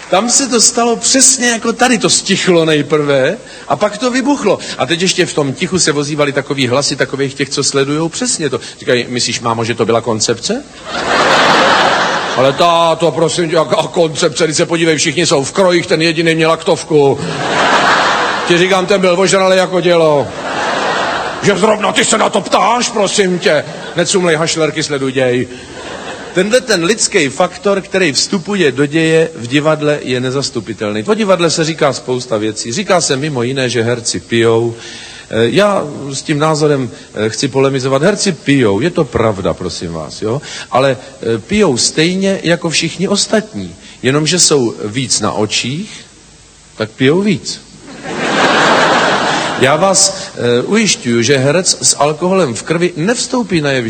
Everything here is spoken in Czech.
tam se to stalo přesně jako tady, to stichlo nejprve a pak to vybuchlo. A teď ještě v tom tichu se vozívali takový hlasy takových těch, co sledujou přesně to. Říkají, myslíš, mámo, že to byla koncepce? Ale táto, prosím tě, jaká koncepce, když se podívej, všichni jsou v krojích, ten jediný měl laktovku. Ti říkám, ten byl ožralý jako dělo. Že zrovna ty se na to ptáš, prosím tě. Necumlej hašlerky, sleduj děj. Tenhle ten lidský faktor, který vstupuje do děje v divadle, je nezastupitelný. Po divadle se říká spousta věcí. Říká se mimo jiné, že herci pijou. Já s tím názorem chci polemizovat. Herci pijou, je to pravda, prosím vás, jo? Ale pijou stejně jako všichni ostatní. Jenomže jsou víc na očích, tak pijou víc. Já vás ujišťuju, že herec s alkoholem v krvi nevstoupí na jeviště.